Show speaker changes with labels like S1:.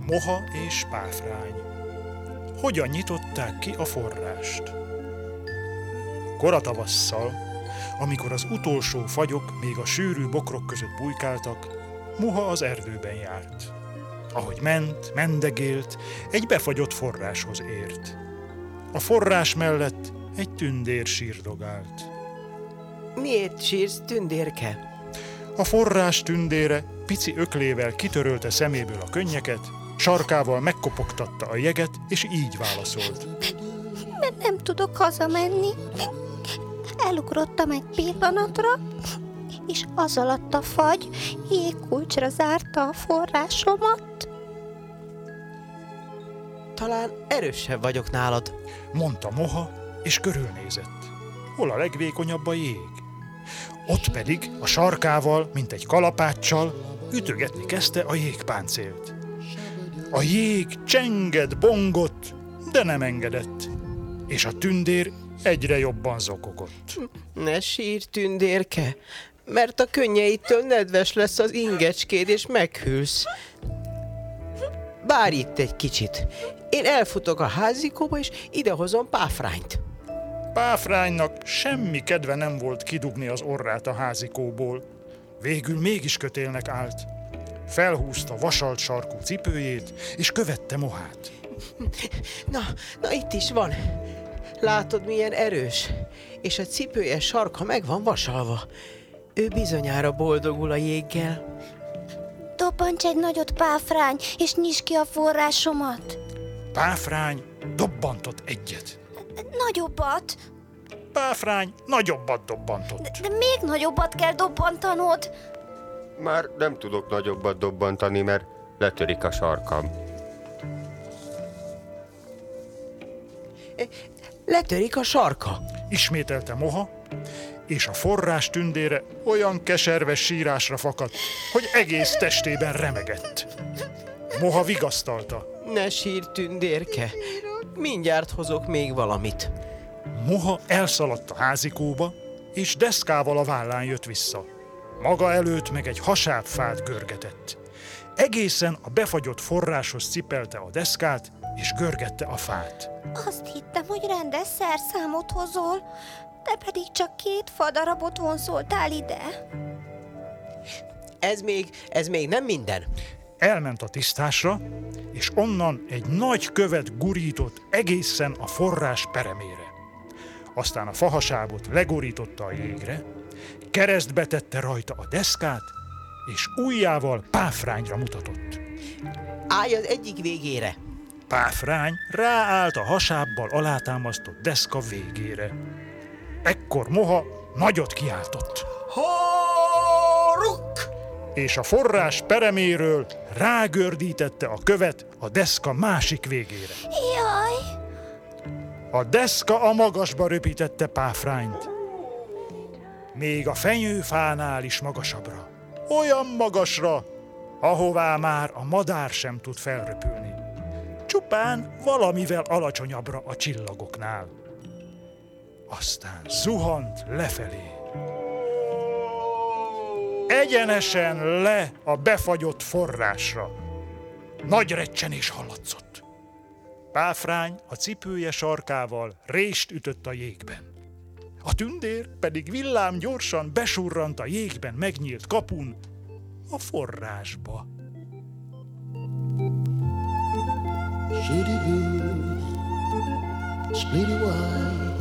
S1: Moha és Páfrány. Hogyan nyitották ki a forrást? Koratavasszal, amikor az utolsó fagyok még a sűrű bokrok között bujkáltak, Moha az erdőben járt. Ahogy ment, mendegélt, egy befagyott forráshoz ért. A forrás mellett egy tündér sírdogált.
S2: Miért sírsz, tündérke?
S1: A forrás tündére pici öklével kitörölte szeméből a könnyeket, sarkával megkopogtatta a jeget, és így válaszolt.
S3: Mert nem tudok hazamenni. Elugrottam egy pillanatra, és az alatt a fagy jégkulcsra zárta a forrásomat.
S2: Talán erősebb vagyok nálad,
S1: Mondta Moha, és körülnézett. Hol a legvékonyabb a jég? Ott pedig a sarkával, mint egy kalapáccsal ütögetni kezdte a jégpáncélt. A jég csengett, bongott, de nem engedett, és a tündér egyre jobban zokogott.
S2: Ne sírj, tündérke, mert a könnyeitől nedves lesz az ingecskéd, és meghűlsz. Várj itt egy kicsit, én elfutok a házikóba, és idehozom Páfrányt.
S1: Páfránynak semmi kedve nem volt kidugni az orrát a házikóból. Végül mégis kötélnek állt. Felhúzta vasalt sarkú cipőjét, és követte Mohát.
S2: Na itt is van. Látod, milyen erős? És a cipője sarka meg van vasalva. Ő bizonyára boldogul a jéggel.
S3: Dobbancs egy nagyot, Páfrány, és nyisd ki a forrásomat.
S1: Páfrány dobbantott egyet.
S3: Nagyobbat,
S1: Páfrány nagyobbat dobbantott.
S3: de még nagyobbat kell dobbantanod.
S4: Már nem tudok nagyobbat dobbantani, mert letörik a sarkam.
S2: Letörik a sarka.
S1: Ismételte Moha, és a forrás tündére olyan keserves sírásra fakadt, hogy egész testében remegett. Moha vigasztalta.
S2: Ne sírj, tündérke. Mindjárt hozok még valamit.
S1: Moha elszaladt a házikóba, és deszkával a vállán jött vissza. Maga előtt meg egy hasábfát görgetett. Egészen a befagyott forráshoz cipelte a deszkát, és görgette a fát.
S3: Azt hittem, hogy rendes szerszámot hozol, te pedig csak 2 fadarabot vonzoltál ide.
S2: Ez még nem minden.
S1: Elment a tisztásra, és onnan egy nagy követ gurított egészen a forrás peremére. Aztán a fahasábot legorította a jégre, keresztbe tette rajta a deszkát, és ujjával Páfrányra mutatott.
S2: Állj az egyik végére.
S1: Páfrány ráállt a hasábbal alátámasztott deszka végére. Ekkor Moha nagyot kiáltott,
S2: Háruk!
S1: és a forrás pereméről rágördítette a követ a deszka másik végére.
S3: Jaj!
S1: A deszka a magasba röpítette Páfrányt. Még a fenyőfánál is magasabbra. Olyan magasra, ahová már a madár sem tud felröpülni. Csupán valamivel alacsonyabbra a csillagoknál. Aztán zuhant lefelé. Egyenesen le a befagyott forrásra. Nagy recsenés hallatszott. Páfrány a cipője sarkával rést ütött a jégben. A tündér pedig villám gyorsan besurrant a jégben megnyílt kapun a forrásba.
S5: Shitty blue, splitty white,